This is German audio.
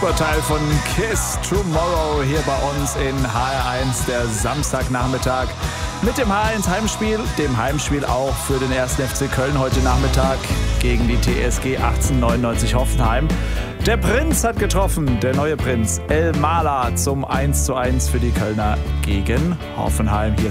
Teil von Kiss Tomorrow hier bei uns in HR1, der Samstagnachmittag mit dem HR1 Heimspiel, dem Heimspiel auch für den 1. FC Köln heute Nachmittag gegen die TSG 1899 Hoffenheim. Der Prinz hat getroffen, der neue Prinz El Mala zum 1:1 für die Kölner gegen Hoffenheim. Hier